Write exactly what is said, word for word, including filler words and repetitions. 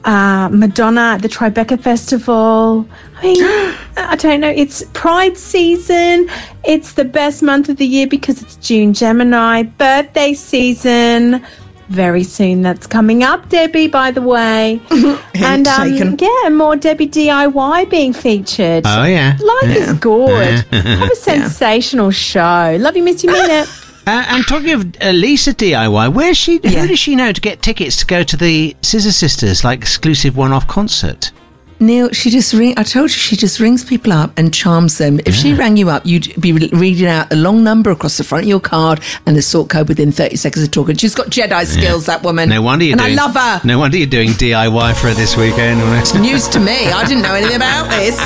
uh, Madonna at the Tribeca Festival. I mean, I don't know. It's Pride season. It's the best month of the year because it's June Gemini birthday season. Very soon that's coming up, Debbie, by the way. And um, yeah, more Debbie D I Y being featured. Oh, yeah. Life yeah. is good. Have a sensational yeah. show. Love you, miss you, mean it. Uh, and talking of uh, Lisa D I Y, where's she? Yeah. Who does she know to get tickets to go to the Scissor Sisters, like exclusive one-off concert? Neil, she just ring. I told you she just rings people up and charms them. If yeah. she rang you up, you'd be reading out a long number across the front of your card and the sort code within thirty seconds of talking. She's got Jedi skills, yeah. that woman. No wonder you're and doing. I love her. No wonder you're doing D I Y for her this weekend. It's news to me. I didn't know anything about this.